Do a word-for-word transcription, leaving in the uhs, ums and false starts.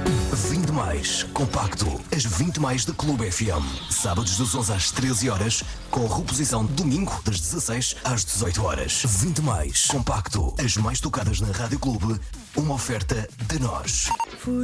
vinte mais, compacto, as vinte mais da Clube F M. Sábados das onze às treze horas, com reposição domingo das dezasseis às dezoito horas. vinte mais, compacto, as mais tocadas na Rádio Clube, uma oferta de nós.